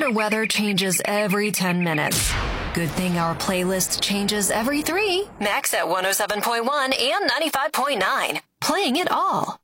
Florida weather changes every 10 minutes. Good thing our playlist changes every 3. Max at 107.1 and 95.9. Playing it all.